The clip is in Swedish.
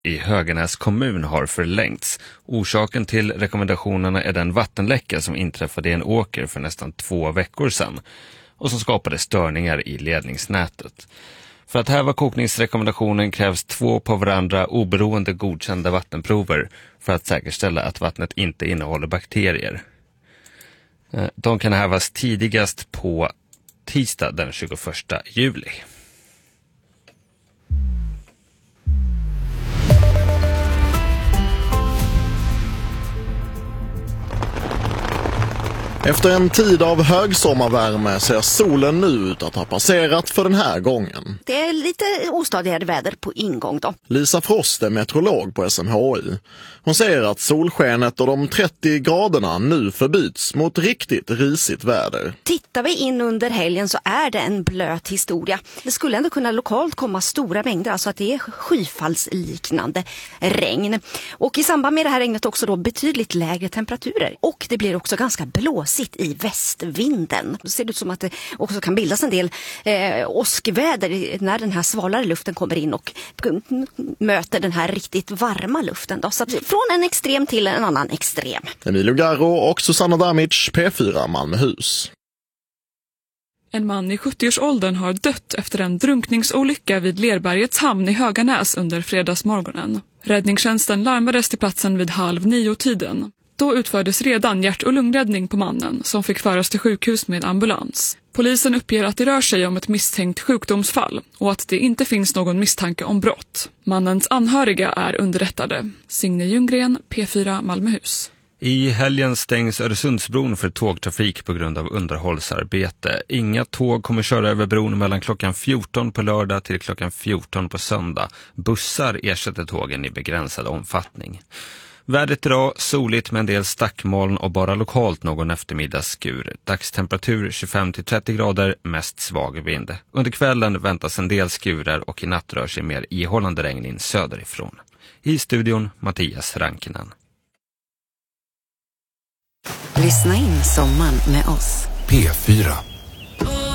i Höganäs kommun har förlängts. Orsaken till rekommendationerna är den vattenläcka som inträffade i en åker för nästan 2 veckor sedan och som skapade störningar i ledningsnätet. För att häva kokningsrekommendationen krävs 2 på varandra oberoende godkända vattenprover för att säkerställa att vattnet inte innehåller bakterier. De kan hävas tidigast på tisdag den 21 juli. Efter en tid av högsommarvärme ser solen nu ut att ha passerat för den här gången. Det är lite ostadigare väder på ingång då. Lisa Frost är meteorolog på SMHI. Hon säger att solskenet och de 30 graderna nu förbyts mot riktigt risigt väder. Tittar vi in under helgen så är det en blöt historia. Det skulle ändå kunna lokalt komma stora mängder, alltså att det är skyfallsliknande regn. Och i samband med det här regnet också då betydligt lägre temperaturer. Och det blir också ganska blåsigt i västvinden. Det ser ut som att det också kan bildas en del åskväder när den här svalare luften kommer in och möter den här riktigt varma luften då. Så att från en extrem till en annan extrem. Emilio Garro och Susanna Damic, P4 Malmöhus. En man i 70-årsåldern har dött efter en drunkningsolycka vid Lerbergets hamn i Höganäs under fredagsmorgonen. Räddningstjänsten larmades till platsen vid 8:30-tiden. Då utfördes redan hjärt- och lungräddning på mannen som fick föras till sjukhus med ambulans. Polisen uppger att det rör sig om ett misstänkt sjukdomsfall och att det inte finns någon misstanke om brott. Mannens anhöriga är underrättade. Signe Ljunggren, P4 Malmöhus. I helgen stängs Öresundsbron för tågtrafik på grund av underhållsarbete. Inga tåg kommer köra över bron mellan klockan 14 på lördag till klockan 14 på söndag. Bussar ersätter tågen i begränsad omfattning. Vädret idag soligt med en del stackmoln och bara lokalt någon eftermiddagsskur. Dagstemperatur 25-30 grader, mest svag vind. Under kvällen väntas en del skurar och i natt rör sig mer ihållande regn in söderifrån. I studion Mattias Rankinen. Lyssna in sommaren med oss. P4.